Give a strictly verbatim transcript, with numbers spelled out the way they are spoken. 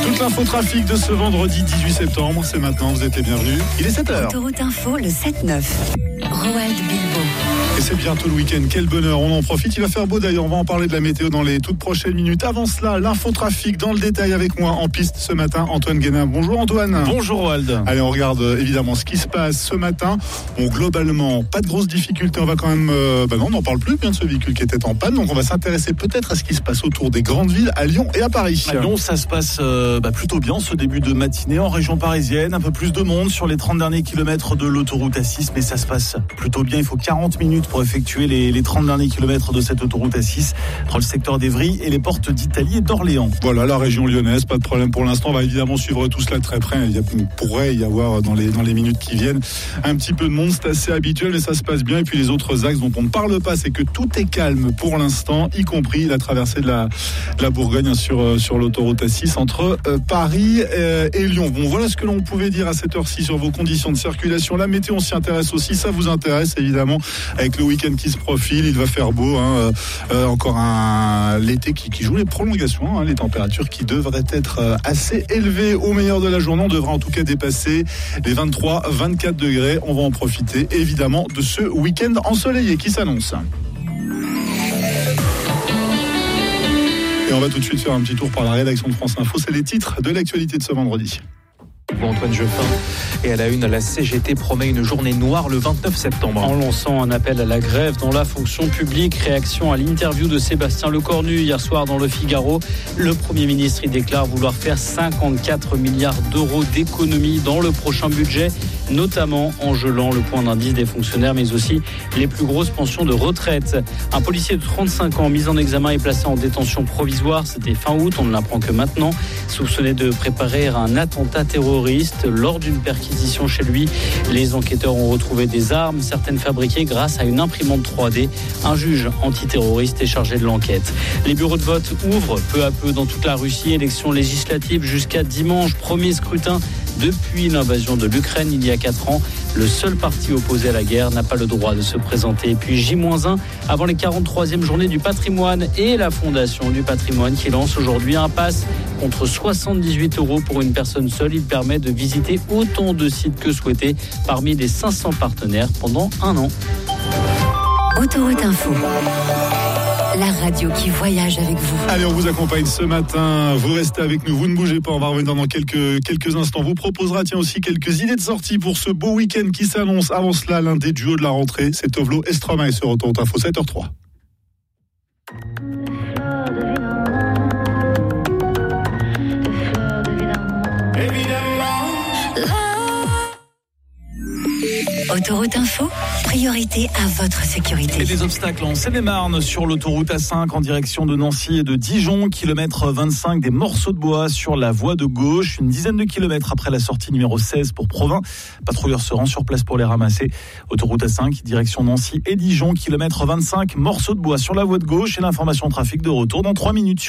Toute l'info trafic de ce vendredi dix-huit septembre, c'est maintenant, vous êtes les bienvenus. Il est sept heures. Autoroute Info, le sept neuf. Roald Bilbo. Et c'est bientôt le week-end, quel bonheur, on en profite, il va faire beau d'ailleurs, on va en parler de la météo dans les toutes prochaines minutes. Avant cela, l'infotrafic dans le détail avec moi en piste ce matin, Antoine Guénin. Bonjour Antoine. Bonjour Roald. Allez, on regarde euh, évidemment ce qui se passe ce matin. Bon, globalement, pas de grosses difficultés, on va quand même... Euh, bah non, on n'en parle plus bien de ce véhicule qui était en panne, donc on va s'intéresser peut-être à ce qui se passe autour des grandes villes, à Lyon et à Paris. À Lyon, ça se passe euh, bah, plutôt bien ce début de matinée en région parisienne, un peu plus de monde sur les trente derniers kilomètres de l'autoroute A six, mais ça se passe plutôt bien, il faut quarante minutes pour effectuer les, les trente derniers kilomètres de cette autoroute A six entre le secteur d'Evry et les portes d'Italie et d'Orléans. Voilà, la région lyonnaise, pas de problème pour l'instant, on va évidemment suivre tout cela de très près, il y a, pourrait y avoir dans les, dans les minutes qui viennent un petit peu de monde, c'est assez habituel mais ça se passe bien. Et puis les autres axes dont on ne parle pas, c'est que tout est calme pour l'instant, y compris la traversée de la, de la Bourgogne sur, sur l'autoroute A six entre euh, Paris euh, et Lyon. Bon, voilà ce que l'on pouvait dire à cette heure-ci sur vos conditions de circulation. La météo, on s'y intéresse aussi, ça vous intéresse évidemment, avec le week-end qui se profile, il va faire beau, hein, euh, encore un l'été qui, qui joue les prolongations, hein, les températures qui devraient être euh, assez élevées au meilleur de la journée, on devra en tout cas dépasser les vingt-trois à vingt-quatre degrés, on va en profiter évidemment de ce week-end ensoleillé qui s'annonce. Et on va tout de suite faire un petit tour par la rédaction de France Info, c'est les titres de l'actualité de ce vendredi. Antoine Jeffin et à la une, la C G T promet une journée noire le vingt-neuf septembre. En lançant un appel à la grève dans la fonction publique, réaction à l'interview de Sébastien Lecornu hier soir dans Le Figaro. Le Premier ministre y déclare vouloir faire cinquante-quatre milliards d'euros d'économies dans le prochain budget, notamment en gelant le point d'indice des fonctionnaires, mais aussi les plus grosses pensions de retraite. Un policier de trente-cinq ans mis en examen et placé en détention provisoire, c'était fin août, on ne l'apprend que maintenant, soupçonné de préparer un attentat terroriste. Lors d'une perquisition chez lui, les enquêteurs ont retrouvé des armes, certaines fabriquées grâce à une imprimante trois D. Un juge antiterroriste est chargé de l'enquête. Les bureaux de vote ouvrent peu à peu dans toute la Russie. Élections législatives jusqu'à dimanche. Premier scrutin depuis l'invasion de l'Ukraine il y a quatre ans. Le seul parti opposé à la guerre n'a pas le droit de se présenter. Et puis J un avant les quarante-troisième journées du patrimoine et la Fondation du patrimoine qui lance aujourd'hui un pass contre soixante-dix-huit euros pour une personne seule. Il permet de visiter autant de sites que souhaité parmi les cinq cents partenaires pendant un an. Autoroute Info. La radio qui voyage avec vous. Allez, on vous accompagne ce matin. Vous restez avec nous, vous ne bougez pas. On va revenir dans quelques, quelques instants. On vous proposera tiens, aussi quelques idées de sortie pour ce beau week-end qui s'annonce. Avant cela, l'un des duos de la rentrée, c'est Tovlo et Stromae sur Autoroute Info, sept heures trois. Autoroute Info, priorité à votre sécurité. Et des obstacles en Seine-et-Marne sur l'autoroute A cinq en direction de Nancy et de Dijon, kilomètre vingt-cinq, des morceaux de bois sur la voie de gauche, une dizaine de kilomètres après la sortie numéro seize pour Provins. Patrouilleur se rend sur place pour les ramasser. Autoroute A cinq, direction Nancy et Dijon, kilomètre vingt-cinq, morceaux de bois sur la voie de gauche et l'information trafic de retour dans trois minutes.